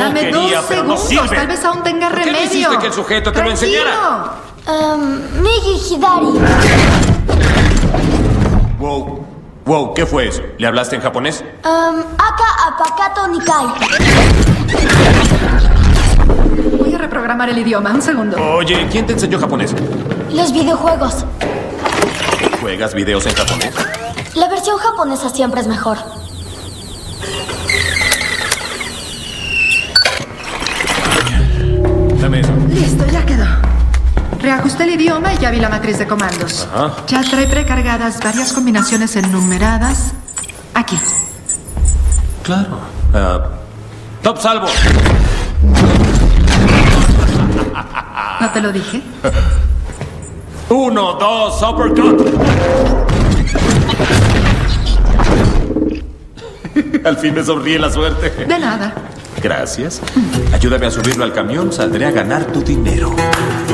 Dame 2 pero no segundos. sirve. Tal vez aún tenga ¿Por qué remedio. no hiciste que el sujeto te lo enseñara? Migi Hidari. Wow, ¿qué fue eso? ¿Le hablaste en japonés? Aka Apakato Nikai. Voy a reprogramar el idioma. Un segundo. Oye, ¿quién te enseñó japonés? Los videojuegos. ¿Juegas videos en japonés? La versión japonesa siempre es mejor. Dame eso. Listo, ya quedó. Reajusté el idioma y ya vi la matriz de comandos. Ajá. Ya trae precargadas varias combinaciones enumeradas. Aquí. Claro. Top salvo. ¿No te lo dije? 1, 2, uppercut. Al fin me sonríe la suerte. De nada. Gracias. Ayúdame a subirlo al camión. Saldré a ganar tu dinero.